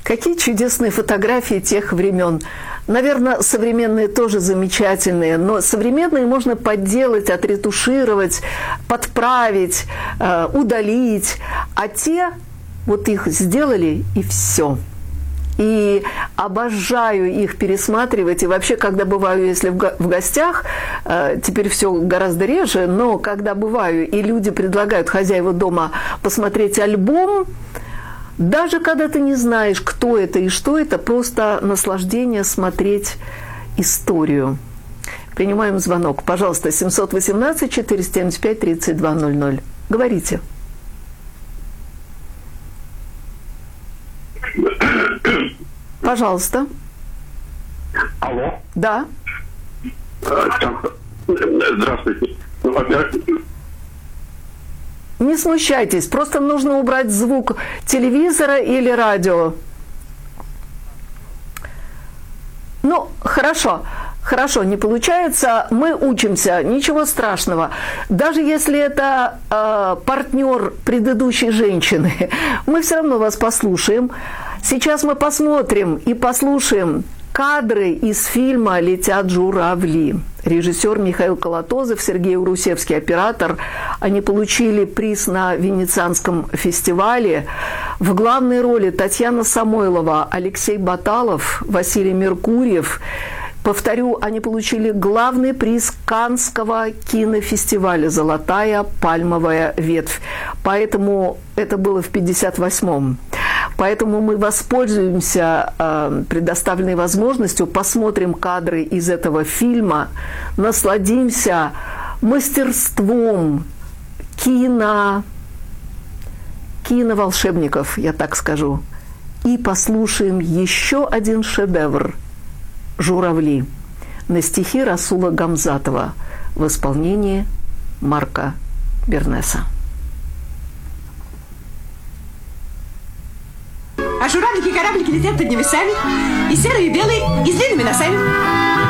Какие чудесные фотографии тех времен. Наверное, современные тоже замечательные, но современные можно подделать, отретушировать, подправить, удалить, а те вот их сделали и все. И обожаю их пересматривать. И вообще, когда бываю, если в гостях, теперь все гораздо реже, но когда бываю, и люди предлагают, хозяева дома, посмотреть альбом, даже когда ты не знаешь, кто это и что это, просто наслаждение смотреть историю. Принимаем звонок. Пожалуйста, 718-475-3200. Говорите. Пожалуйста. Алло. Да. Здравствуйте. Не смущайтесь, просто нужно убрать звук телевизора или радио. Ну, хорошо, не получается, мы учимся, ничего страшного. Даже если это партнер предыдущей женщины, мы все равно вас послушаем. Сейчас мы посмотрим и послушаем кадры из фильма «Летят журавли». Режиссер Михаил Колотозов, Сергей Урусевский, оператор. Они получили приз на Венецианском фестивале. В главной роли Татьяна Самойлова, Алексей Баталов, Василий Меркурьев. Повторю, они получили главный приз Каннского кинофестиваля «Золотая пальмовая ветвь». Поэтому это было в 1958-м. Поэтому мы воспользуемся предоставленной возможностью, посмотрим кадры из этого фильма, насладимся мастерством киноволшебников, я так скажу, и послушаем еще один шедевр «Журавли» на стихи Расула Гамзатова в исполнении Марка Бернеса. А журавлики и кораблики летят над небесами, и серые, и белые, и с длинными носами.